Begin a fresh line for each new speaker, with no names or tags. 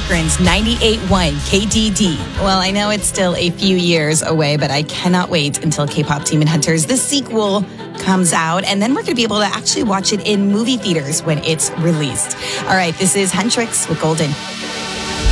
Akron's 98.1 KDD. Well, I know it's still a few years away, but I cannot wait until K-Pop Demon Hunters, the sequel, comes out. And then we're going to be able to actually watch it in movie theaters when it's released. All right, this is Huntrix with Golden.